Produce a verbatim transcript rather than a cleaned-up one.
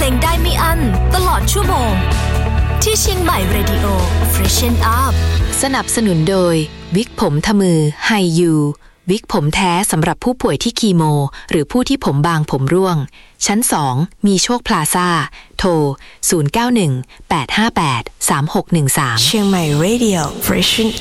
ลงได้ไม่อั้นตลอดชั่วโมงที่เชียงใหม่ Radio Freshen Up สนับสนุนโดยวิกผมทมือไฮยูวิกผมแท้สำหรับผู้ป่วยที่คีโมหรือผู้ที่ผมบางผมร่วงชั้นสองมีโชคพลาซ่าโทรศูนย์ เก้า หนึ่ง แปด ห้า แปด สาม หก หนึ่ง สามเชียงใหม่ Radio Freshen